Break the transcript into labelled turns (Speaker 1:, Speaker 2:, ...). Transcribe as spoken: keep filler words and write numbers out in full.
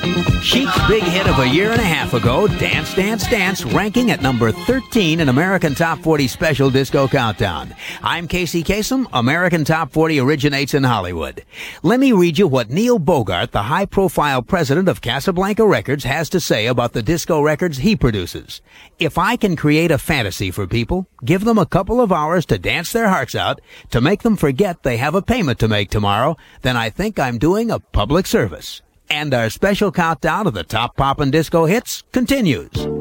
Speaker 1: Chic's big hit of a year and a half ago, Dance, Dance, Dance, ranking at number thirteen in American Top forty Special Disco Countdown. I'm Casey Kasem. American Top forty originates in Hollywood. Let me read you what Neil Bogart, the high-profile president of Casablanca Records, has to say about the disco records he produces. If I can create a fantasy for people, give them a couple of hours to dance their hearts out, to make them forget they have a payment to make tomorrow, then I think I'm doing a public service. And our special countdown of the top pop and disco hits continues.